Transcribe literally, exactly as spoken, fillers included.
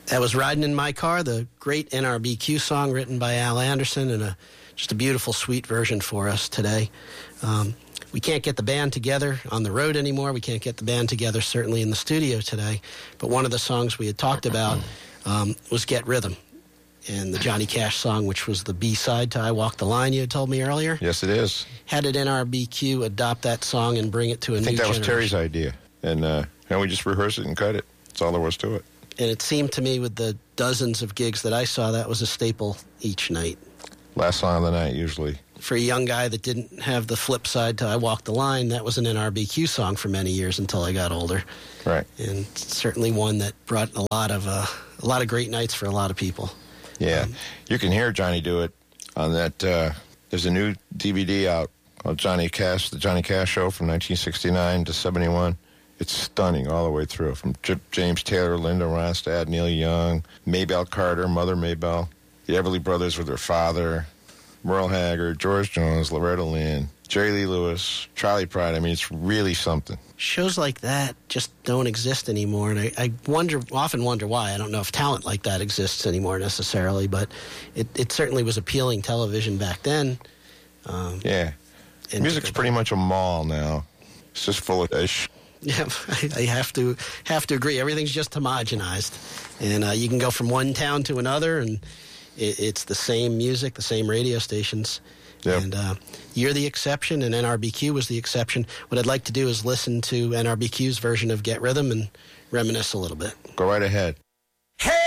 That was Riding in My Car, the great N R B Q song written by Al Anderson, and a, just a beautiful, sweet version for us today. Um, we can't get the band together on the road anymore. We can't get the band together, certainly in the studio today. But one of the songs we had talked about um, was Get Rhythm, and the Johnny Cash song, which was the B-side to I Walk the Line you had told me earlier. Yes, it is. How did N R B Q adopt that song and bring it to a new generation? I think that was Terry's idea, and, uh, and we just rehearsed it and cut it. That's all there was to it. And it seemed to me with the dozens of gigs that I saw, that was a staple each night. Last song of the night, usually. For a young guy that didn't have the flip side to I Walk the Line, that was an N R B Q song for many years until I got older. Right. And certainly one that brought a lot of uh, a lot of great nights for a lot of people. Yeah. Um, you can hear Johnny do it on that. Uh, there's a new D V D out of Johnny Cash, the Johnny Cash Show from nineteen sixty-nine to seventy-one. It's stunning all the way through, from J- James Taylor, Linda Ronstadt, Neil Young, Maybelle Carter, Mother Maybelle, the Everly Brothers with their father, Merle Haggard, George Jones, Loretta Lynn, Jerry Lee Lewis, Charlie Pride. I mean, it's really something. Shows like that just don't exist anymore, and I, I wonder, often wonder why. I don't know if talent like that exists anymore necessarily, but it, it certainly was appealing television back then. Um, yeah. Music's pretty much a mall now. It's just full of ish. Yeah, I have to have to agree. Everything's just homogenized, and uh, you can go from one town to another, and it, it's the same music, the same radio stations. Yep. And uh, you're the exception, and N R B Q was the exception. What I'd like to do is listen to N R B Q's version of Get Rhythm and reminisce a little bit. Go right ahead. Hey!